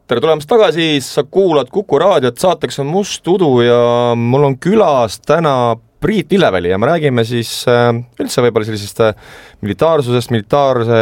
tere tulemast tagasi, sa kuulad Kuku raadiot, saateks on Must Udu ja mul on külas täna Priit Lilleväli ja me räägime siis üldse võib-olla sellisest militaarsusest, militaarse